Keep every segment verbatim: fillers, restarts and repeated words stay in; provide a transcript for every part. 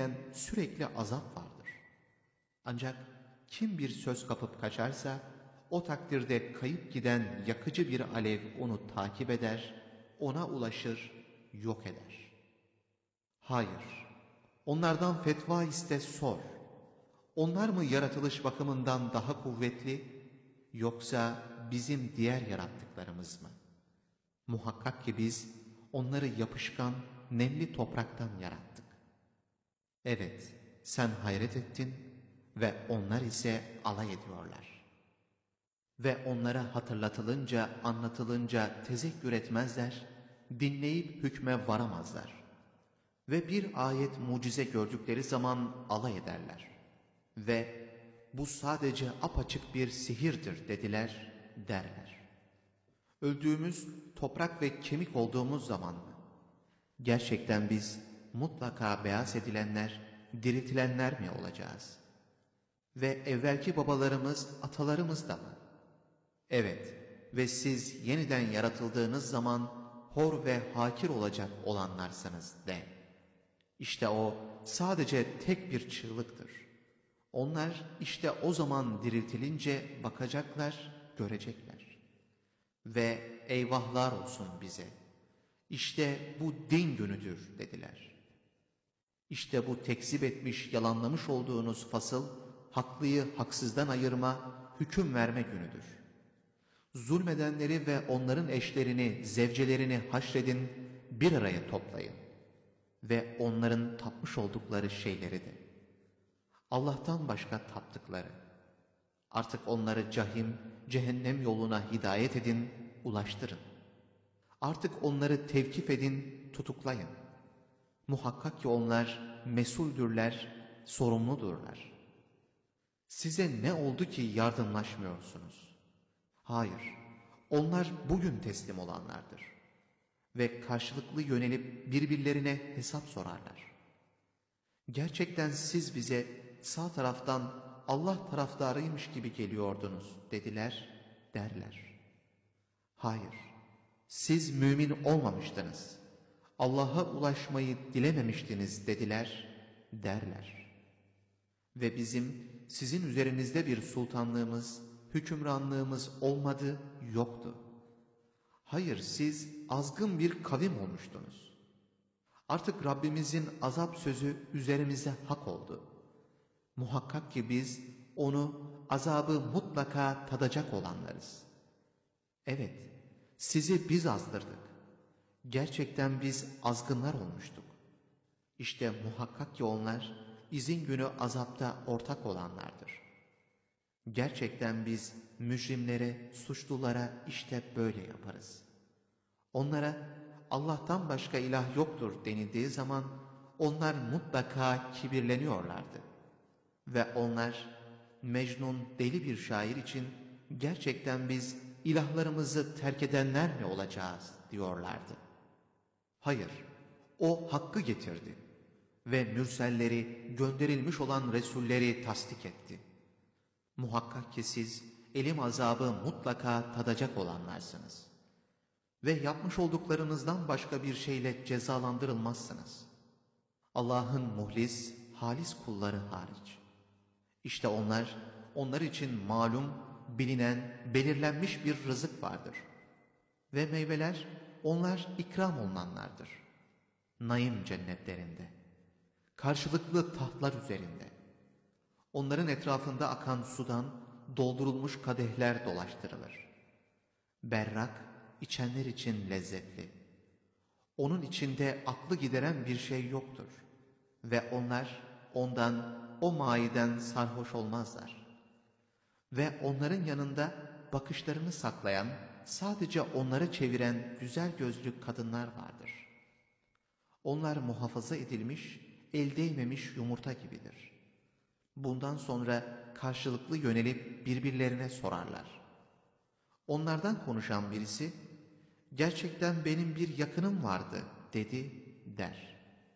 bitmeyen sürekli azap vardır. Ancak kim bir söz kapıp kaçarsa, o takdirde kayıp giden yakıcı bir alev onu takip eder, ona ulaşır, yok eder. Hayır, onlardan fetva iste sor. Onlar mı yaratılış bakımından daha kuvvetli, yoksa bizim diğer yarattıklarımız mı? Muhakkak ki biz onları yapışkan, nemli topraktan yarattık. Evet, sen hayret ettin ve onlar ise alay ediyorlar. Ve onlara hatırlatılınca, anlatılınca tezekkür etmezler, dinleyip hükme varamazlar. Ve bir ayet mucize gördükleri zaman alay ederler. Ve bu sadece apaçık bir sihirdir dediler, derler. Öldüğümüz, toprak ve kemik olduğumuz zaman mı? Gerçekten biz mutlaka beyaz edilenler, diriltilenler mi olacağız? Ve evvelki babalarımız, atalarımız da mı? Evet, ve siz yeniden yaratıldığınız zaman hor ve hakir olacak olanlarsınız de. İşte o sadece tek bir çığlıktır. Onlar işte o zaman diriltilince bakacaklar, görecekler. Ve eyvahlar olsun bize. İşte bu din günüdür dediler. İşte bu tekzip etmiş, yalanlamış olduğunuz fasıl, haklıyı haksızdan ayırma, hüküm verme günüdür. Zulmedenleri ve onların eşlerini, zevcelerini haşredin, bir araya toplayın. Ve onların tapmış oldukları şeyleri de. Allah'tan başka taptıkları. Artık onları cahim, cehennem yoluna hidayet edin, ulaştırın. Artık onları tevkif edin, tutuklayın. Muhakkak ki onlar mesuldürler, sorumludurlar. Size ne oldu ki yardımlaşmıyorsunuz? Hayır, onlar bugün teslim olanlardır. Ve karşılıklı yönelip birbirlerine hesap sorarlar. Gerçekten siz bize sağ taraftan Allah taraftarıymış gibi geliyordunuz dediler, derler. Hayır, siz mümin olmamıştınız. Allah'a ulaşmayı dilememiştiniz dediler, derler. Ve bizim sizin üzerinizde bir sultanlığımız, hükümranlığımız olmadı, yoktu. Hayır, siz azgın bir kavim olmuştunuz. Artık Rabbimizin azap sözü üzerimize hak oldu. Muhakkak ki biz onu, azabı mutlaka tadacak olanlarız. Evet, sizi biz azdırdık. Gerçekten biz azgınlar olmuştuk. İşte muhakkak ki onlar izin günü azapta ortak olanlardır. Gerçekten biz mücrimlere, suçlulara işte böyle yaparız. Onlara Allah'tan başka ilah yoktur denildiği zaman onlar mutlaka kibirleniyorlardı. Ve onlar Mecnun deli bir şair için gerçekten biz ilahlarımızı terk edenler mi olacağız diyorlardı. Hayır, o hakkı getirdi ve mürselleri, gönderilmiş olan resulleri tasdik etti. Muhakkak ki siz elim azabı mutlaka tadacak olanlarsınız. Ve yapmış olduklarınızdan başka bir şeyle cezalandırılmazsınız. Allah'ın muhlis, halis kulları hariç. İşte onlar, onlar için malum, bilinen, belirlenmiş bir rızık vardır. Ve meyveler, onlar ikram olunanlardır. Naim cennetlerinde, karşılıklı tahtlar üzerinde. Onların etrafında akan sudan doldurulmuş kadehler dolaştırılır. Berrak, içenler için lezzetli. Onun içinde aklı gideren bir şey yoktur. Ve onlar ondan, o maiden sarhoş olmazlar. Ve onların yanında bakışlarını saklayan, sadece onları çeviren güzel gözlü kadınlar vardır. Onlar muhafaza edilmiş, el değmemiş yumurta gibidir. Bundan sonra karşılıklı yönelip birbirlerine sorarlar. Onlardan konuşan birisi, gerçekten benim bir yakınım vardı dedi, der.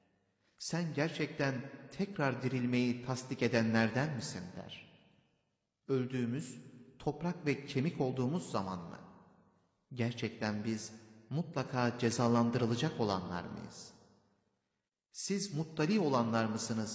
Sen gerçekten tekrar dirilmeyi tasdik edenlerden misin der. Öldüğümüz, toprak ve kemik olduğumuz zaman mı? Gerçekten biz mutlaka cezalandırılacak olanlar mıyız? Siz muttali olanlar mısınız